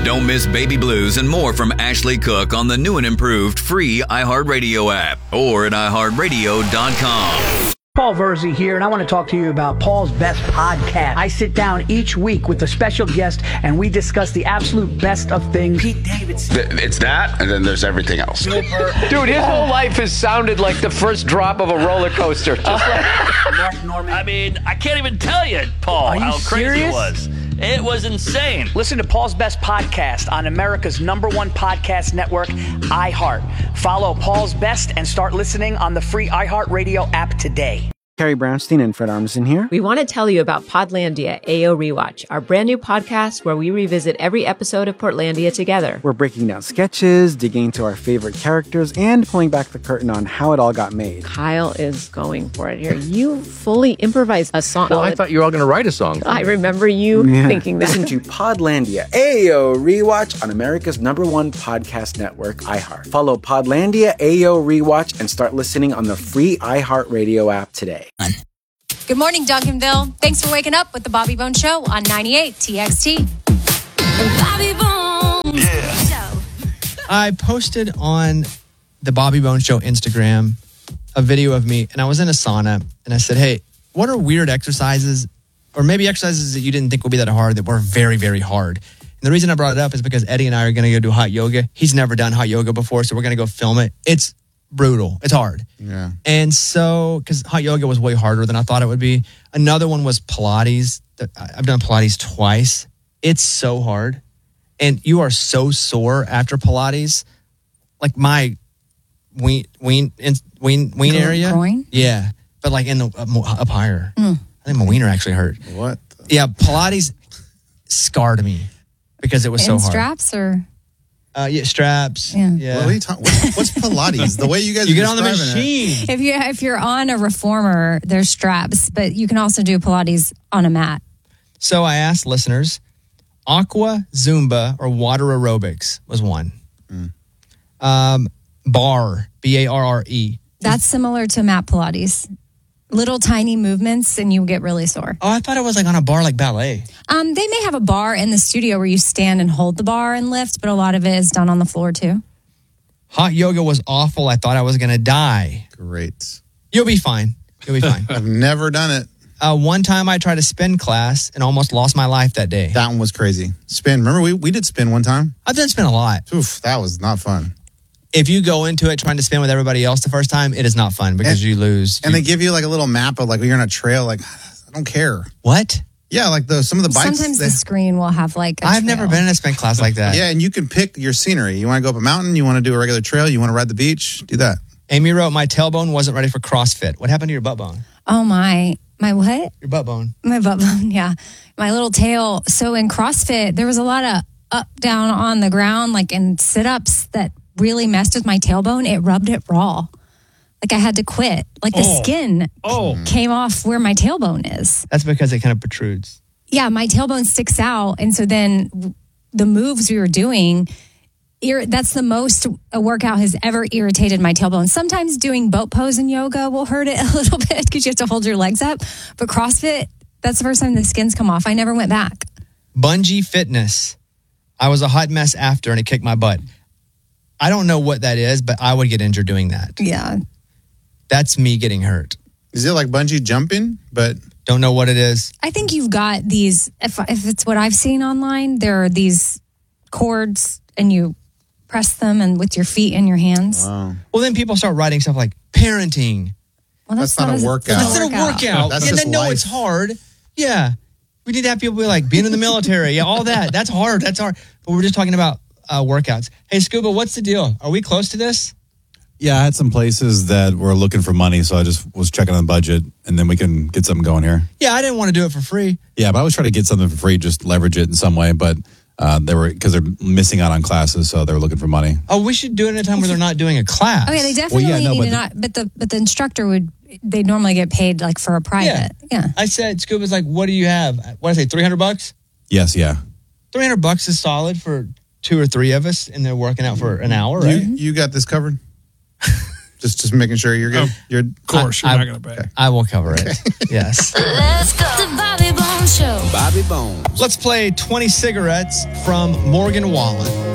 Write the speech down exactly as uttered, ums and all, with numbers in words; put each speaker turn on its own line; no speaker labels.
Don't miss Baby Blues and more from Ashley Cook on the new and improved free iHeartRadio app or at i heart radio dot com.
Paul Verzi here, and I want to talk to you about Paul's Best Podcast. I sit down each week with a special guest, and we discuss the absolute best of things. Pete Davidson.
It's that, and then there's everything else.
Dude, his whole life has sounded like the first drop of a roller coaster. Just like
Mark Norman.
I mean, I can't even tell you, Paul,
Are you
how crazy
serious?
it was. It was insane.
Listen to Paul's Best Podcast on America's number one podcast network, iHeart. Follow Paul's Best and start listening on the free iHeartRadio app today.
Carrie Brownstein and Fred Armisen here.
We want to tell you about Podlandia A O Rewatch, our brand new podcast where we revisit every episode of Portlandia together.
We're breaking down sketches, digging into our favorite characters, and pulling back the curtain on how it all got made.
Kyle is going for it here. You fully improvised a song.
well, I thought you were all going to write a song.
I remember you
Yeah.
thinking that.
Listen to Podlandia A O Rewatch on America's number one podcast network, iHeart. Follow Podlandia A O Rewatch and start listening on the free iHeartRadio app today.
Good morning, Duncanville. Thanks for waking up with the Bobby Bones Show on ninety-eight T X T. Bobby Bones Show.
I posted on the Bobby Bones Show Instagram a video of me, and I was in a sauna, and I said, hey, what are weird exercises, or maybe exercises that you didn't think would be that hard that were very, very hard? And the reason I brought it up is because Eddie and I are going to go do hot yoga. He's never done hot yoga before, so we're going to go film it. It's brutal. It's hard.
Yeah.
And so, because hot yoga was way harder than I thought it would be. Another one was Pilates. I've done Pilates twice. It's so hard. And you are so sore after Pilates. Like my ween, ween, ween, ween area.
Groin?
Yeah. But like in the, up, up higher. Mm. I think my wiener actually hurt.
What?
Yeah. Pilates scarred me because it was so
In
hard.
straps or?
Uh, yeah, straps.
Yeah.
yeah.
What are you talking? What, what's Pilates? The way you guys
You
are
get on the
describing
machine.
If you if you're on a reformer, there's straps, but you can also do Pilates on a mat.
So I asked listeners, aqua, Zumba, or water aerobics was one. Mm. Um, bar, B A R R E.
That's similar to mat Pilates. Little tiny movements and you get really sore.
Oh, I thought it was like on a bar like ballet.
Um, they may have a bar in the studio where you stand and hold the bar and lift, but a lot of it is done on the floor too.
Hot yoga was awful. I thought I was going to die.
it. Great.
You'll be fine. You'll be fine.
I've never done it.
Uh, one time I tried a spin class and almost lost my life that day.
That one was crazy. Spin. Remember we, we did spin one time?
I've done spin a lot.
Oof, that was not fun.
If you go into it trying to spin with everybody else the first time, it is not fun because
And-
you lose.
And
You-
they give you like a little map of like you're on a trail. Like I don't care.
What?
Yeah, like the some of the bikes.
Sometimes
they-
the screen will have like a
I've
trail.
never been in a spin class like that.
yeah, and you can pick your scenery. You want to go up a mountain? You want to do a regular trail? You want to ride the beach? Do that.
Amy wrote, my tailbone wasn't ready for CrossFit. What happened to your butt bone?
Oh my, my what?
Your butt bone.
My butt bone, yeah. My little tail. So in CrossFit, there was a lot of up, down on the ground, like in sit-ups that really messed with my tailbone. It rubbed it raw. Like I had to quit. Like the
Oh.
skin
Oh.
came off where my tailbone is.
That's because it kind of protrudes.
Yeah, my tailbone sticks out. And so then the moves we were doing, ir- that's the most a workout has ever irritated my tailbone. Sometimes doing boat pose in yoga will hurt it a little bit because you have to hold your legs up. But CrossFit, that's the first time the skins come off. I never went back.
Bungee fitness. I was a hot mess after and it kicked my butt. I don't know what that is, but I would get injured doing that.
Yeah.
That's me getting hurt.
Is it like bungee jumping? But
Don't know what it is.
I think you've got these, if, if it's what I've seen online, there are these cords and you press them and with your feet and your hands.
wow.
Well, then people start writing stuff like parenting.
Well,
That's not a workout.
That's not a workout.
That's
and
just
then no,
life.
it's hard. Yeah. We need to have people be like being in the military. Yeah, all that. That's hard. That's hard. But we're just talking about uh, workouts. Hey, Scuba, what's the deal? Are we close to this?
Yeah, I had some places that were looking for money, so I just was checking on the budget, and then we can get something going here.
Yeah, I didn't want to do it for free.
Yeah, but I always try to get something for free, just leverage it in some way. But uh, they were because they're missing out on classes, so they were looking for money.
Oh, we should do it at a time where they're not doing a class.
Oh yeah, they definitely
Well, yeah, no,
need
but
to
the-
not. But the but the instructor would. They normally get paid like for a private. Yeah.
I said, Scuba's like, what do you have? What did I say, three hundred bucks?
Yes, yeah.
three hundred bucks is solid for two or three of us, and they're working out for an hour, right?
You, you got this covered? Just just making sure you're good.
Oh,
you're
of course,
I-
you're
I-
not going to pay.
I will cover it. Yes.
Let's go. The Bobby Bones Show.
Bobby Bones.
Let's play twenty cigarettes from Morgan Wallen.